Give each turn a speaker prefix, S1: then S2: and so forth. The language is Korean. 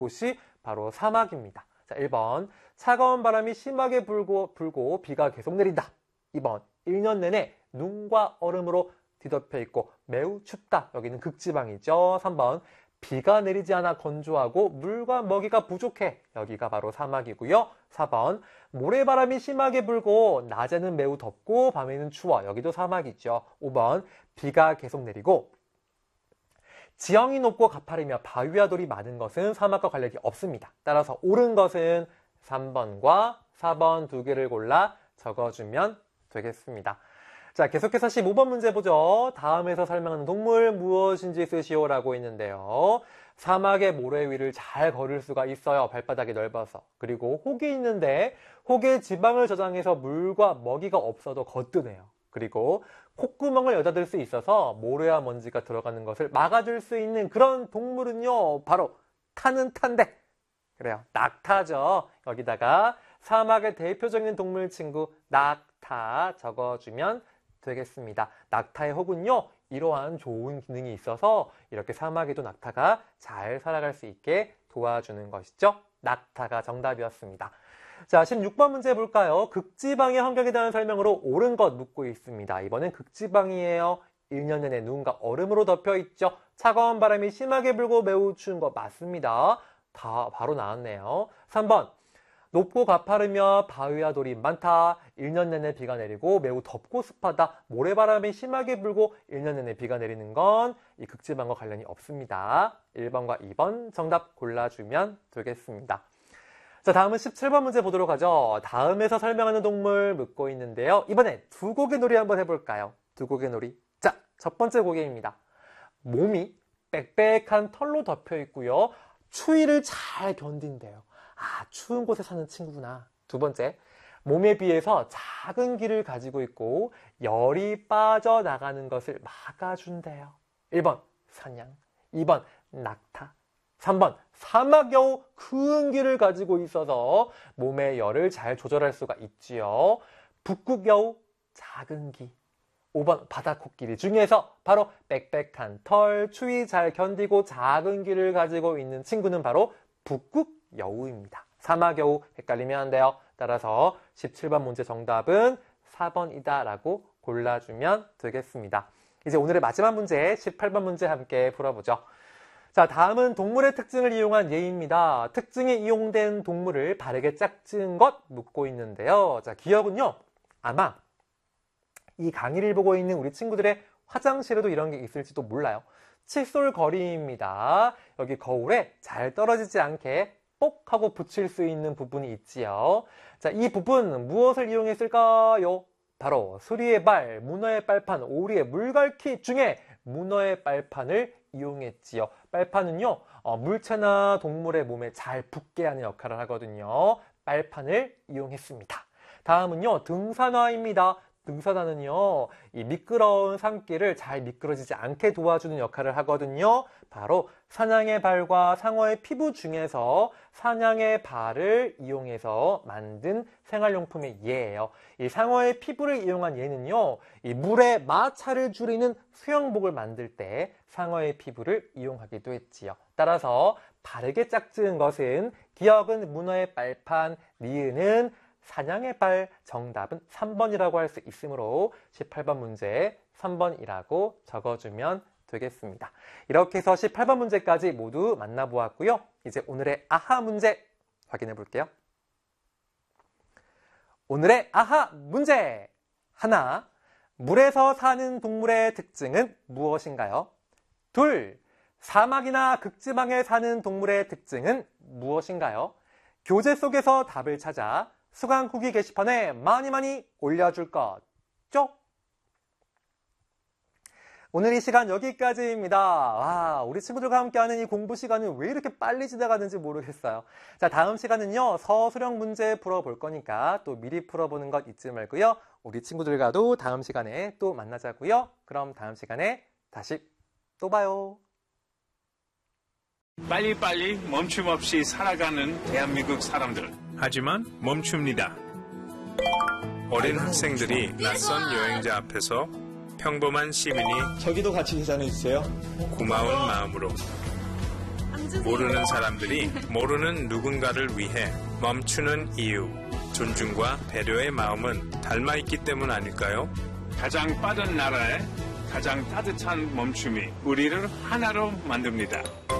S1: 곳이 바로 사막입니다. 자, 1번 차가운 바람이 심하게 불고 비가 계속 내린다. 2번 1년 내내 눈과 얼음으로 뒤덮여 있고 매우 춥다. 여기는 극지방이죠. 3번 비가 내리지 않아 건조하고 물과 먹이가 부족해. 여기가 바로 사막이고요. 4번 모래바람이 심하게 불고 낮에는 매우 덥고 밤에는 추워. 여기도 사막이죠. 5번 비가 계속 내리고 지형이 높고 가파르며 바위와 돌이 많은 것은 사막과 관련이 없습니다. 따라서 옳은 것은 3번과 4번 두 개를 골라 적어주면 되겠습니다. 자, 계속해서 15번 문제 보죠. 다음에서 설명하는 동물 무엇인지 쓰시오라고 있는데요. 사막의 모래 위를 잘 걸을 수가 있어요. 발바닥이 넓어서. 그리고 혹이 있는데 혹에 지방을 저장해서 물과 먹이가 없어도 거뜬해요. 그리고 콧구멍을 여닫을 수 있어서 모래와 먼지가 들어가는 것을 막아줄 수 있는 그런 동물은요. 바로 타는 탄데. 그래요. 낙타죠. 여기다가 사막의 대표적인 동물 친구 낙타 적어주면 되겠습니다. 낙타의 혹은요. 이러한 좋은 기능이 있어서 이렇게 사막에도 낙타가 잘 살아갈 수 있게 도와주는 것이죠. 낙타가 정답이었습니다. 자, 16번 문제 볼까요? 극지방의 환경에 대한 설명으로 옳은 것 묻고 있습니다. 이번엔 극지방이에요. 1년 내내 눈과 얼음으로 덮여 있죠. 차가운 바람이 심하게 불고 매우 추운 것 맞습니다. 다 바로 나왔네요. 3번 높고 가파르며 바위와 돌이 많다. 1년 내내 비가 내리고 매우 덥고 습하다. 모래바람이 심하게 불고 1년 내내 비가 내리는 건 이 극지방과 관련이 없습니다. 1번과 2번 정답 골라주면 되겠습니다. 자, 다음은 17번 문제 보도록 하죠. 다음에서 설명하는 동물 묻고 있는데요. 이번엔 두 곡의 놀이 한번 해볼까요? 두 곡의 놀이. 자, 첫 번째 곡입니다. 몸이 빽빽한 털로 덮여 있고요. 추위를 잘 견딘대요. 아, 추운 곳에 사는 친구구나. 두 번째, 몸에 비해서 작은 귀를 가지고 있고 열이 빠져나가는 것을 막아준대요. 1번, 사냥. 2번, 낙타. 3번, 사막여우 큰 귀를 가지고 있어서 몸의 열을 잘 조절할 수가 있지요. 북극여우 작은 귀. 5번 바다코끼리 중에서 바로 빽빽한 털, 추위 잘 견디고 작은 귀를 가지고 있는 친구는 바로 북극여우입니다. 사막여우 헷갈리면 안 돼요. 따라서 17번 문제 정답은 4번이다 라고 골라주면 되겠습니다. 이제 오늘의 마지막 문제 18번 문제 함께 풀어보죠. 자, 다음은 동물의 특징을 이용한 예입니다. 특징이 이용된 동물을 바르게 짝지은 것 묻고 있는데요. 자, 기억은요. 아마 이 강의를 보고 있는 우리 친구들의 화장실에도 이런 게 있을지도 몰라요. 칫솔거리입니다. 여기 거울에 잘 떨어지지 않게 뽁 하고 붙일 수 있는 부분이 있지요. 자, 이 부분 무엇을 이용했을까요? 바로 수리의 발, 문어의 빨판, 오리의 물갈퀴 중에 문어의 빨판을 이용했지요. 빨판은요, 물체나 동물의 몸에 잘 붙게 하는 역할을 하거든요. 빨판을 이용했습니다. 다음은요, 등산화입니다. 등산화는요, 이 미끄러운 산길을 잘 미끄러지지 않게 도와주는 역할을 하거든요. 바로 사냥의 발과 상어의 피부 중에서 사냥의 발을 이용해서 만든 생활용품의 예예요. 이 상어의 피부를 이용한 예는요, 이 물에 마찰을 줄이는 수영복을 만들 때 상어의 피부를 이용하기도 했지요. 따라서 바르게 짝지은 것은 기억은 문어의 빨판, 니은은 사냥의 발, 정답은 3번이라고 할 수 있으므로 18번 문제 3번이라고 적어주면 되겠습니다. 이렇게 해서 18번 문제까지 모두 만나보았고요. 이제 오늘의 아하 문제 확인해 볼게요. 오늘의 아하 문제! 하나, 물에서 사는 동물의 특징은 무엇인가요? 둘, 사막이나 극지방에 사는 동물의 특징은 무엇인가요? 교재 속에서 답을 찾아 수강 후기 게시판에 많이 올려줄 거죠? 오늘 이 시간 여기까지입니다. 와, 우리 친구들과 함께하는 이 공부 시간은 왜 이렇게 빨리 지나가는지 모르겠어요. 자, 다음 시간은요, 서술형 문제 풀어볼 거니까 또 미리 풀어보는 것 잊지 말고요. 우리 친구들과도 다음 시간에 또 만나자고요. 그럼 다음 시간에 다시 또 봐요.
S2: 빨리빨리 멈춤 없이 살아가는 대한민국 사람들.
S3: 하지만 멈춥니다. 어린 학생들이 낯선 여행자 앞에서 평범한 시민이
S4: 저기도 같이 계산해 주세요.
S3: 고마운 마음으로 모르는 사람들이 모르는 누군가를 위해 멈추는 이유, 존중과 배려의 마음은 닮아있기 때문 아닐까요?
S2: 가장 빠른 나라에 가장 따뜻한 멈춤이 우리를 하나로 만듭니다.